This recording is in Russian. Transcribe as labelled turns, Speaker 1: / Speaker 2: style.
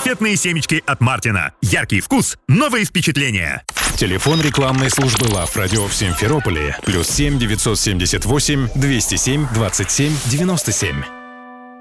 Speaker 1: Конфетные семечки от Мартина. Яркий вкус, новые впечатления.
Speaker 2: Телефон рекламной службы Love Radio в Симферополе. +7 978 207 27 97.